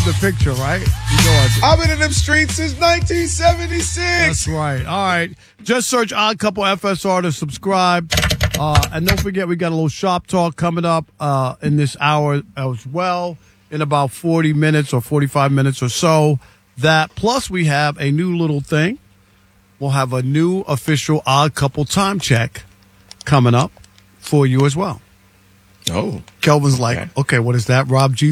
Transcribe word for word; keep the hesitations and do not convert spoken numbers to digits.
have the picture, right? You know I do. I've been in them streets since nineteen seventy-six. That's right. All right. Just search Odd Couple F S R to subscribe. Uh, and don't forget, we got a little shop talk coming up uh, in this hour as well, in about forty minutes or forty-five minutes or so. That plus we have a new little thing. We'll have a new official Odd Couple time check coming up for you as well. Oh. Kelvin's like, Okay. okay, what is that? Rob G